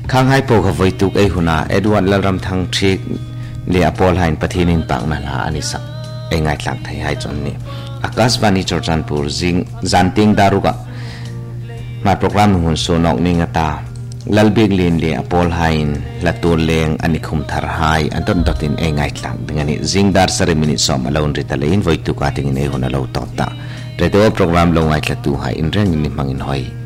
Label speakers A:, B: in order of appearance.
A: ข้างให้โปกไว้ตุกหุนาดวนละรำทางทริกเลียปอลให้ปฏินินปังนาลาอันนี้สักง่ายหลังไทยให้จนนี้อากาศวานิจจันปูจิงจันติงดารุกะมาโปรแกรมหุ่นโซนอกนิงตาลัลเบกลินเลียปอลให้ละตัวเลงอันนี้คุมทาร์ให้อันต้นตัดสินง่ายหลังdenganนี้จิงดาร์สเรมินิสอมาลาวน์ริตาเลนไว้ตุกาติงนี้หุ่นละตัวตาเรื่องโปรแกรมลงง่ายละตัวให้อินเรื่องนี้มังอินหอย